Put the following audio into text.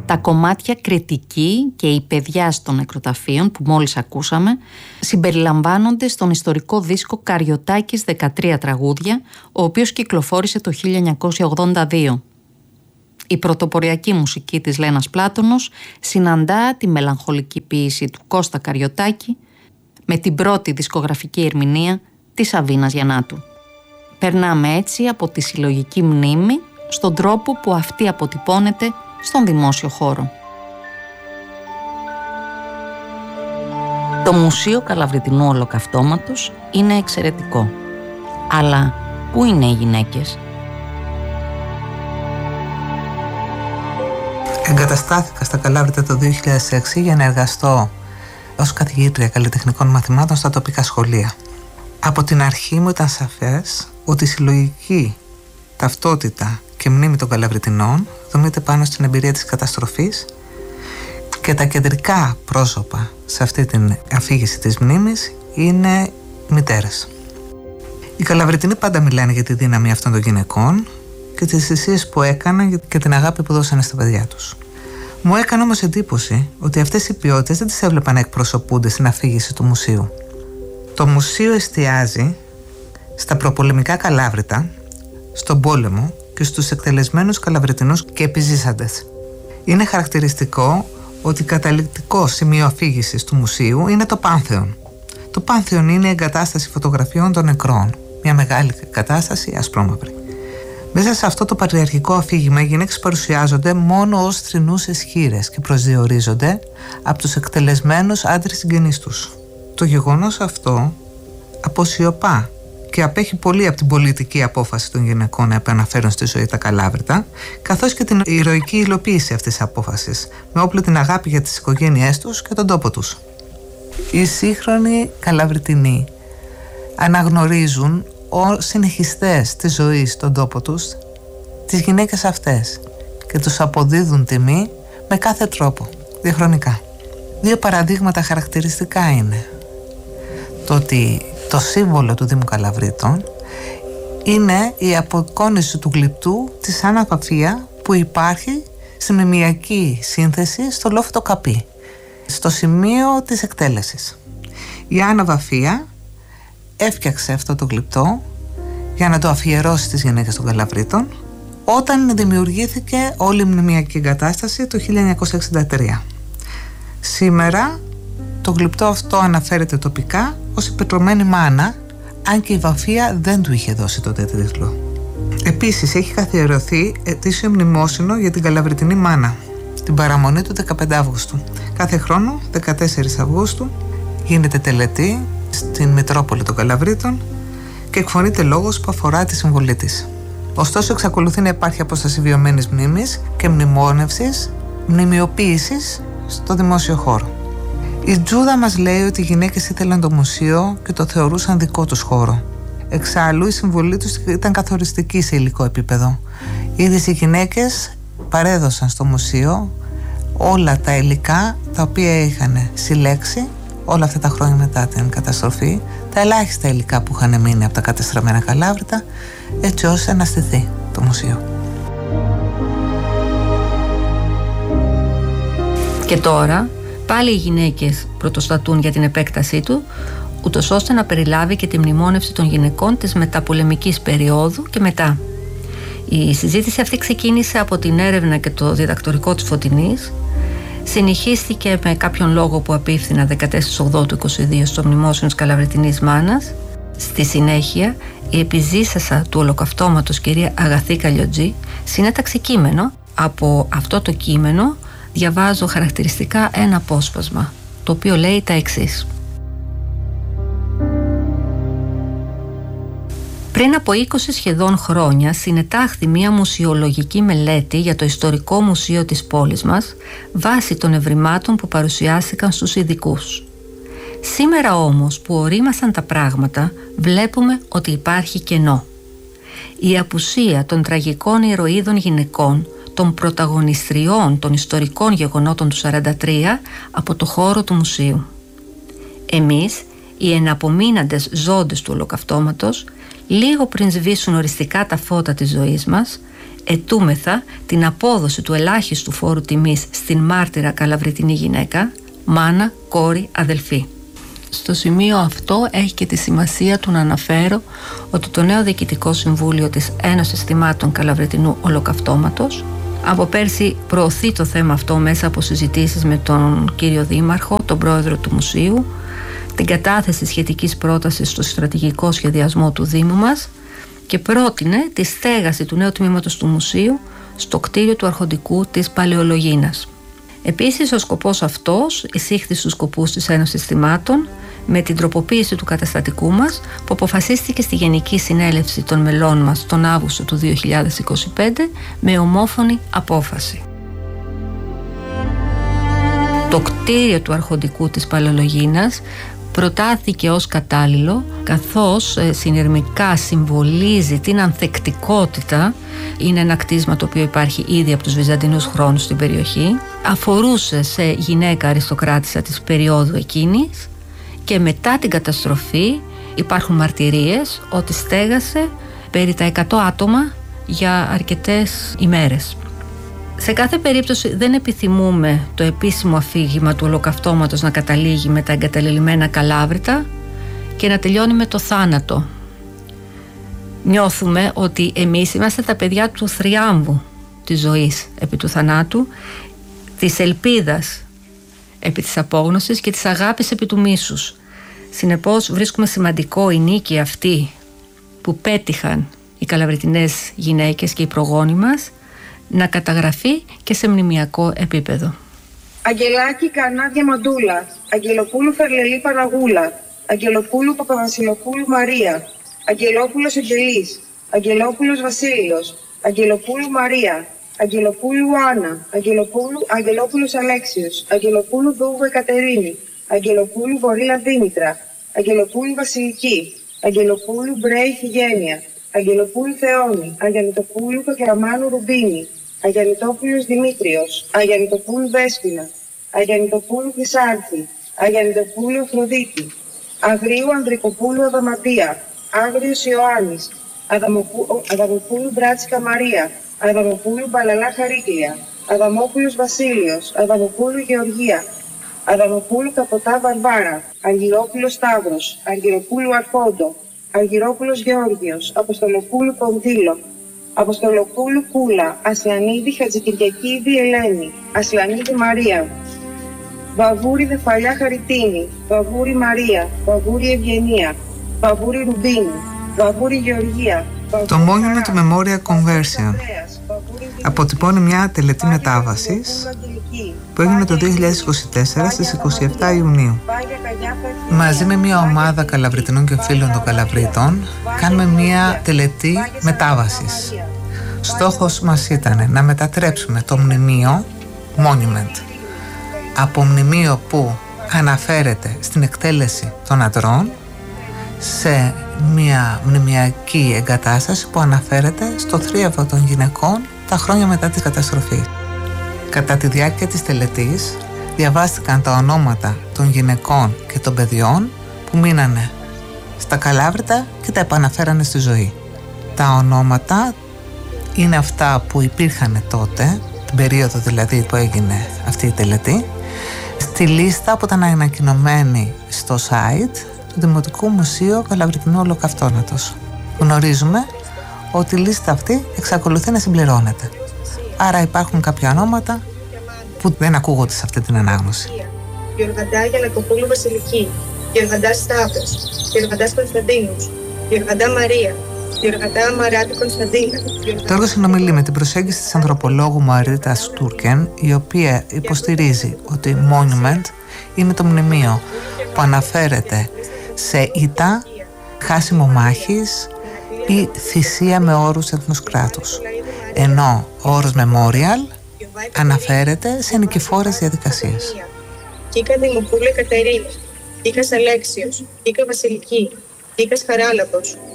Τα κομμάτια «Κριτική» και «Η παιδιά των νεκροταφείων» που μόλις ακούσαμε συμπεριλαμβάνονται στον ιστορικό δίσκο Καριωτάκης 13 τραγούδια, ο οποίος κυκλοφόρησε το 1982. Η πρωτοποριακή μουσική της Λένας Πλάτωνος συναντά τη μελαγχολική ποίηση του Κώστα Καριωτάκη με την πρώτη δισκογραφική ερμηνεία της Σαβίνας Γιαννάτου. Περνάμε έτσι από τη συλλογική μνήμη στον τρόπο που αυτή αποτυπώνεται στον δημόσιο χώρο. Το Μουσείο Καλαβριτινού Ολοκαυτώματος είναι εξαιρετικό. Αλλά πού είναι οι γυναίκες? Εγκαταστάθηκα στα Καλάβρητα το 2006 για να εργαστώ ως καθηγήτρια καλλιτεχνικών μαθημάτων στα τοπικά σχολεία. Από την αρχή μου ήταν σαφές ότι η συλλογική ταυτότητα και μνήμη των Καλαβριτινών δομείται πάνω στην εμπειρία της καταστροφής και τα κεντρικά πρόσωπα σε αυτή την αφήγηση της μνήμης είναι μητέρες. Οι Καλαβριτινοί πάντα μιλάνε για τη δύναμη αυτών των γυναικών και τις θυσίες που έκαναν και την αγάπη που δώσανε στα παιδιά τους. Μου έκανε όμως εντύπωση ότι αυτές οι ποιότητες δεν τις έβλεπα να εκπροσωπούνται στην αφήγηση του μουσείου. Το μουσείο εστιάζει στα προπολεμικά Καλάβρητα, στον πόλεμο και στους εκτελεσμένους Καλαβριτινούς και επιζήσαντες. Είναι χαρακτηριστικό ότι καταληκτικό σημείο αφήγησης του μουσείου είναι το Πάνθεον. Το Πάνθεον είναι η εγκατάσταση φωτογραφιών των νεκρών, μια μεγάλη εγκατάσταση ασπρόμαυρη. Μέσα σε αυτό το πατριαρχικό αφήγημα οι γυναίκες παρουσιάζονται μόνο ως θρηνούσες χήρες και προσδιορίζονται από τους εκτελεσμένους άντρες συγγενείς τους. Το γεγονός αυτό αποσιωπά και απέχει πολύ από την πολιτική απόφαση των γυναικών να επαναφέρουν στη ζωή τα Καλάβρητα, καθώς και την ηρωική υλοποίηση αυτής της απόφασης, με όπλο την αγάπη για τις οικογένειές τους και τον τόπο τους. Οι σύγχρονοι Καλαβριτινοί αναγνωρίζουν ως συνεχιστές της ζωής στον τόπο τους τις γυναίκες αυτές και τους αποδίδουν τιμή με κάθε τρόπο, διαχρονικά. Δύο παραδείγματα χαρακτηριστικά είναι το ότι το σύμβολο του Δήμου Καλαβρίτων είναι η απεικόνιση του γλυπτού της Άννα Βαφία που υπάρχει στη μνημειακή σύνθεση στο λόφο Καπί, στο σημείο της εκτέλεσης. Η Άννα Βαφία έφτιαξε αυτό το γλυπτό για να το αφιερώσει στις γυναίκες των Καλαβρίτων όταν δημιουργήθηκε όλη η μνημειακή εγκατάσταση το 1963. Σήμερα το γλυπτό αυτό αναφέρεται τοπικά ως η πετρωμένη μάνα, αν και η Βαφία δεν του είχε δώσει τότε τίτλο. Επίσης έχει καθιερωθεί ετήσιο μνημόσυνο για την Καλαβριτινή μάνα, την παραμονή του 15 Αύγουστου. Κάθε χρόνο, 14 Αυγούστου, γίνεται τελετή στην Μητρόπολη των Καλαβρίτων και εκφωνείται λόγος που αφορά τη συμβολή της. Ωστόσο, εξακολουθεί να υπάρχει απόσταση βιωμένης μνήμης και μνημόνευσης, μνημειοποίησης στο δημόσιο χώρο. Η Τζούδα μας λέει ότι οι γυναίκες ήθελαν το μουσείο και το θεωρούσαν δικό τους χώρο. Εξάλλου, η συμβολή τους ήταν καθοριστική σε υλικό επίπεδο. Ήδη οι γυναίκες παρέδωσαν στο μουσείο όλα τα υλικά τα οποία είχαν συλλέξει όλα αυτά τα χρόνια μετά την καταστροφή, τα ελάχιστα υλικά που είχαν μείνει από τα κατεστραμμένα Καλάβρητα, έτσι ώστε να στηθεί το μουσείο. Και τώρα πάλι οι γυναίκες πρωτοστατούν για την επέκτασή του, ούτως ώστε να περιλάβει και τη μνημόνευση των γυναικών της μεταπολεμικής περίοδου και μετά. Η συζήτηση αυτή ξεκίνησε από την έρευνα και το διδακτορικό της Φωτεινής, συνεχίστηκε με κάποιον λόγο που απίφθηνα 14/8/22 στο μνημόσυνο της Καλαβριτινής Μάνας. Στη συνέχεια η επιζήσασα του Ολοκαυτώματος κυρία Αγαθή Καλλιοτζή συνέταξε κείμενο. Από αυτό το κείμενο διαβάζω χαρακτηριστικά ένα απόσπασμα, το οποίο λέει τα εξής. Πριν από 20 σχεδόν χρόνια συνετάχθη μια μουσιολογική μελέτη για το ιστορικό μουσείο της πόλης μας βάσει των ευρημάτων που παρουσιάστηκαν στους ειδικούς. Σήμερα όμως που ορίμασαν τα πράγματα βλέπουμε ότι υπάρχει κενό. Η απουσία των τραγικών ηρωίδων γυναικών, των πρωταγωνιστριών των ιστορικών γεγονότων του 1943 από το χώρο του μουσείου. Εμείς, οι εναπομείναντες ζώντες του Ολοκαυτώματος, λίγο πριν σβήσουν οριστικά τα φώτα της ζωής μας, ετούμεθα την απόδοση του ελάχιστου φόρου τιμής στην μάρτυρα καλαβριτινή γυναίκα, μάνα, κόρη, αδελφή. Στο σημείο αυτό έχει και τη σημασία του να αναφέρω ότι το νέο Διοικητικό Συμβούλιο της Ένωσης Θυμάτων Καλαβριτινού Ολοκαυτώματος από πέρσι προωθεί το θέμα αυτό μέσα από συζητήσεις με τον κύριο Δήμαρχο, τον πρόεδρο του Μουσείου, την κατάθεση σχετικής πρότασης στο στρατηγικό σχεδιασμό του Δήμου μας και πρότεινε τη στέγαση του νέου τμήματος του Μουσείου στο κτίριο του Αρχοντικού της Παλαιολογίνας. Επίσης, ο σκοπός αυτός εισήχθη στους σκοπούς της Ένωσης Θυμάτων με την τροποποίηση του καταστατικού μας που αποφασίστηκε στη Γενική Συνέλευση των μελών μας τον Αύγουστο του 2025 με ομόφωνη απόφαση. Το κτίριο του Αρχοντικού της Παλαιολογίνας προτάθηκε ως κατάλληλο, καθώς συνειρμικά συμβολίζει την ανθεκτικότητα. Είναι ένα κτίσμα το οποίο υπάρχει ήδη από τους Βυζαντινούς χρόνους στην περιοχή. Αφορούσε σε γυναίκα αριστοκράτισσα της περίοδου εκείνης και μετά την καταστροφή υπάρχουν μαρτυρίες ότι στέγασε περί τα 100 άτομα για αρκετές ημέρες. Σε κάθε περίπτωση δεν επιθυμούμε το επίσημο αφήγημα του ολοκαυτώματος να καταλήγει με τα εγκαταλελειμμένα Καλάβρητα και να τελειώνει με το θάνατο. Νιώθουμε ότι εμείς είμαστε τα παιδιά του θριάμβου της ζωής επί του θανάτου, της ελπίδας επί της απόγνωσης και της αγάπης επί του μίσους. Συνεπώς βρίσκουμε σημαντικό η νίκη αυτή που πέτυχαν οι καλαβριτινές γυναίκες και οι προγόνοι μας να καταγραφεί και σε μνημιακό επίπεδο. Αγγελάκη Κανά Διαμαντούλα, Αγγελοπούλου Φερλελή Παναγούλα, Αγγελοπούλου Παπαβασιλοπούλου Μαρία, Αγγελόπουλος Αγγελής, Αγγελόπουλος Βασίλειος, Αγγελοπούλου Μαρία, Αγγελοπούλου Άννα, Αγγελόπουλος Αλέξιος, Αγγελοπούλου Δούβου Εκατερίνη, Αγγελοπούλου Βορύλα Δήμητρα, Αγγελοπούλου Βασιλική, Αγγελοπούλου Μπρέι Φιγένεια, Αγγελοπούλου Θεόνη, Αγιαννητοπούλου Κακεραμάνου Ρουμπίνη, Αγιαννητόπουλος Δημήτριος, Αγιαννητοπούλου Δέσποινα, Αγιαννητοπούλου Χρυσάρθη, Αγιαννητοπούλου Αφροδίτη, Αγρίου Ανδρικοπούλου Αδαματία, Άγριος Ιωάννης, Αδαμοπούλου Μπράτσικα Μαρία, Αδαμοπούλου Μπαλαλά Χαρίκλια, Αδαμόπουλος Βασίλειος, Αδαμοπούλου Γεωργία, Αδαμοπούλου Καποτά Βαρβάρα, Αργυρόπουλος Σταύρος, Αργυροπούλου Αρχόντο, Αργυρόπουλος Γεώργιος, Αποστολοπούλου Ποντήλο, Αποστολοπούλου Κούλα, Ασλανίδη Χατζικυριακίδη Ελένη, Ασλανίδη Μαρία, Βαβούρη Δεφαλιά Χαριτίνη, Βαβούρη Μαρία, Βαβούρη Ευγενία, Βαβούρη Ρουμπίνη, Βαβούρη Γεωργία. Το Monument Memorial Conversion αποτυπώνει μια τελετή μετάβασης που έγινε το 2024 στις 27 Ιουνίου. Μαζί με μια ομάδα καλαβριτινών και φίλων των Καλαβρίτων κάνουμε μια τελετή μετάβασης. Στόχος μας ήταν να μετατρέψουμε το μνημείο Monument από μνημείο που αναφέρεται στην εκτέλεση των αντρών σε μια μνημιακή εγκατάσταση που αναφέρεται στο θρίαμβο των γυναικών τα χρόνια μετά τη καταστροφή. Κατά τη διάρκεια της τελετής διαβάστηκαν τα ονόματα των γυναικών και των παιδιών που μείνανε στα Καλάβρητα και τα επαναφέρανε στη ζωή. Τα ονόματα είναι αυτά που υπήρχαν τότε, την περίοδο δηλαδή που έγινε αυτή η τελετή, στη λίστα που ήταν ανακοινωμένη στο site του Δημοτικού Μουσείου Καλαβριτινού Ολοκαυτώματος. Γνωρίζουμε ότι η λίστα αυτή εξακολουθεί να συμπληρώνεται. Άρα υπάρχουν κάποια ονόματα που δεν ακούγονται σε αυτή την ανάγνωση. Γεωργαντά Γιαννακοπούλου Βασιλική, Γεωργαντά Σταύρος, Γεωργαντά Κωνσταντίνους, Γεωργαντά Μαρία, Γεωργαντά Μαράτη Κωνσταντίνα. Το έργο συνομιλεί με την προσέγγιση της ανθρωπολόγου Μαρίτας Τούρκεν, η οποία υποστηρίζει ότι monument είναι το μνημείο που αναφέρεται σε ήττα, χάσιμο μάχης ή θυσία με όρους εθνούς κράτους, ενώ ο όρος memorial αναφέρεται σε νικηφόρες διαδικασίες. Κίκα Δημοπούλου Κατερίνη, Κίκας Αλέξιος, Κίκα Βασιλική, Κίκας Χαράλαμπος,